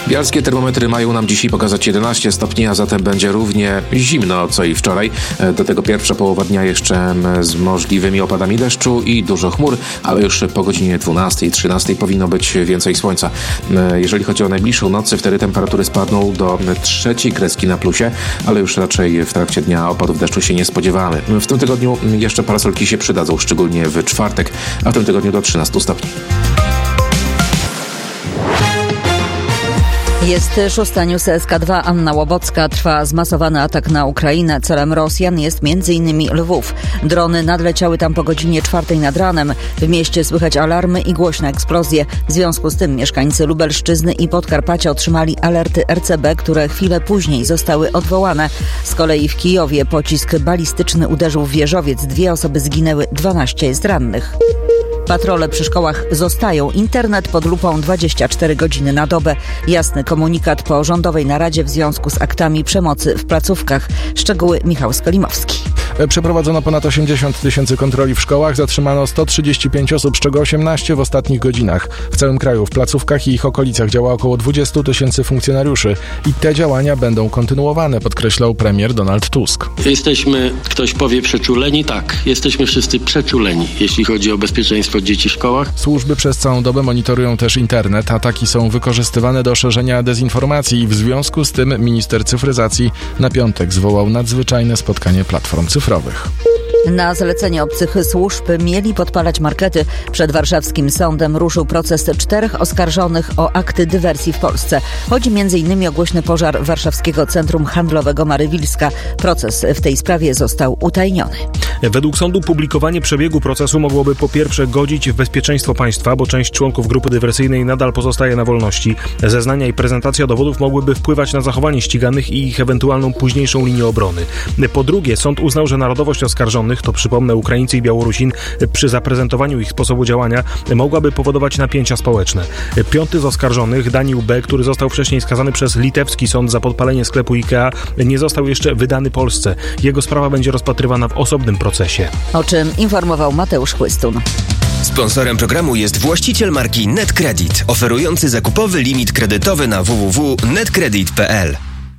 Bialskie termometry mają nam dzisiaj pokazać 11 stopni, a zatem będzie równie zimno, co i wczoraj. Do tego pierwsza połowa dnia jeszcze z możliwymi opadami deszczu i dużo chmur, ale już po godzinie 12 i 13 powinno być więcej słońca. Jeżeli chodzi o najbliższą noc, wtedy temperatury spadną do 3 kreski na plusie, ale już raczej w trakcie dnia opadów deszczu się nie spodziewamy. W tym tygodniu jeszcze parasolki się przydadzą, szczególnie w czwartek, a w tym tygodniu do 13 stopni. Jest 6 News SK2. Anna Łobocka. Trwa zmasowany atak na Ukrainę. Celem Rosjan jest m.in. Lwów. Drony nadleciały tam po godzinie 4 nad ranem. W mieście słychać alarmy i głośne eksplozje. W związku z tym mieszkańcy Lubelszczyzny i Podkarpacia otrzymali alerty RCB, które chwilę później zostały odwołane. Z kolei w Kijowie pocisk balistyczny uderzył w wieżowiec. 2 osoby zginęły, 12 jest rannych. Patrole przy szkołach zostają. Internet pod lupą 24 godziny na dobę. Jasny komunikat po rządowej naradzie w związku z aktami przemocy w placówkach. Szczegóły Michał Skolimowski. Przeprowadzono ponad 80 000 kontroli w szkołach, zatrzymano 135 osób, z czego 18 w ostatnich godzinach. W całym kraju w placówkach i ich okolicach działa około 20 000 funkcjonariuszy i te działania będą kontynuowane, podkreślał premier Donald Tusk. Jesteśmy, ktoś powie, przeczuleni? Tak, jesteśmy wszyscy przeczuleni, jeśli chodzi o bezpieczeństwo dzieci w szkołach. Służby przez całą dobę monitorują też internet. Ataki są wykorzystywane do szerzenia dezinformacji i w związku z tym minister cyfryzacji na piątek zwołał nadzwyczajne spotkanie platform cyfrowych. Na zalecenie obcych służb mieli podpalać markety. Przed warszawskim sądem ruszył proces 4 oskarżonych o akty dywersji w Polsce. Chodzi m.in. o głośny pożar warszawskiego centrum handlowego Marywilska. Proces w tej sprawie został utajniony. Według sądu publikowanie przebiegu procesu mogłoby po pierwsze godzić w bezpieczeństwo państwa, bo część członków grupy dywersyjnej nadal pozostaje na wolności. Zeznania i prezentacja dowodów mogłyby wpływać na zachowanie ściganych i ich ewentualną późniejszą linię obrony. Po drugie, sąd uznał, że narodowość oskarżonych, to przypomnę Ukraińcy i Białorusin, przy zaprezentowaniu ich sposobu działania mogłaby powodować napięcia społeczne. 5 z oskarżonych, Daniel B., który został wcześniej skazany przez litewski sąd za podpalenie sklepu IKEA, nie został jeszcze wydany Polsce. Jego sprawa będzie rozpatrywana w osobnym procesie. O czym informował Mateusz Chłystun. Sponsorem programu jest właściciel marki NetCredit, oferujący zakupowy limit kredytowy na www.netcredit.pl.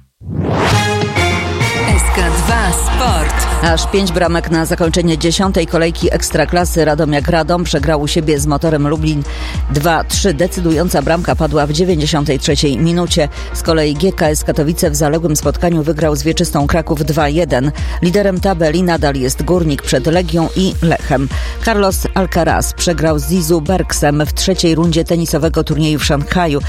SK2 Sport. Aż 5 bramek na zakończenie 10. kolejki Ekstraklasy. Radomiak-Radom przegrał u siebie z Motorem Lublin 2-3. Decydująca bramka padła w 93 minucie. Z kolei GKS Katowice w zaległym spotkaniu wygrał z Wieczystą Kraków 2-1. Liderem tabeli nadal jest Górnik przed Legią i Lechem. Carlos Alcaraz przegrał z Zizu Bergsem w 3. rundzie tenisowego turnieju w Szanghaju.